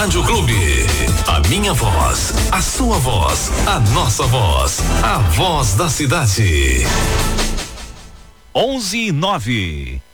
Rádio Clube. A minha voz, a sua voz, a nossa voz, a voz da cidade. 11:09.